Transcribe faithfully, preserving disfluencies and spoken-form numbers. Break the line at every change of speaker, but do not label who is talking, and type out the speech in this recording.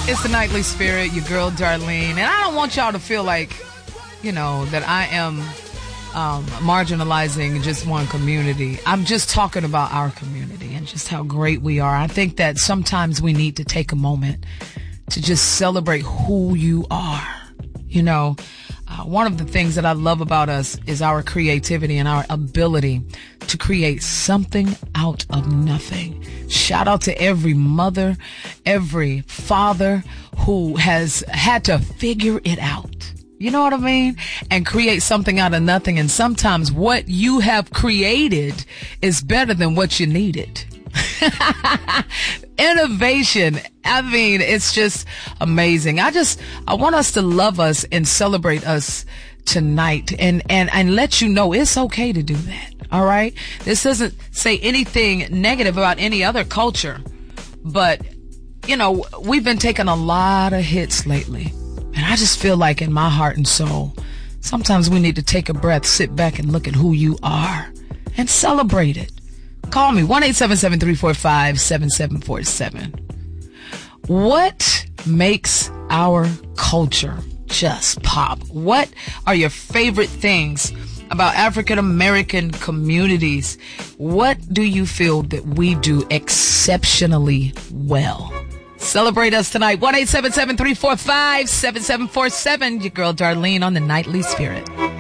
It's the Nightly Spirit, your girl Darlene. And I don't want y'all to feel like, you know, that I am um, marginalizing just one community. I'm just talking about our community and just how great we are. I think that sometimes we need to take a moment to just celebrate who you are. You know, uh, one of the things that I love about us is our creativity and our ability to create something out of nothing. Shout out to every mother, every father who has had to figure it out. You know what I mean? And create something out of nothing. And sometimes what you have created is better than what you needed. Innovation. I mean, it's just amazing. I just, I want us to love us and celebrate us tonight and, and, and let you know it's okay to do that. All right. This doesn't say anything negative about any other culture, but you know, we've been taking a lot of hits lately. And I just feel like in my heart and soul, sometimes we need to take a breath, sit back and look at who you are and celebrate it. Call me one eight seven seven, three four five, seven seven four seven. What makes our culture just pop? What are your favorite things about African American communities? What do you feel that we do exceptionally well? Celebrate us tonight. one eight seven seven, three four five, seven seven four seven. Your girl Darlene on the Nightly Spirit.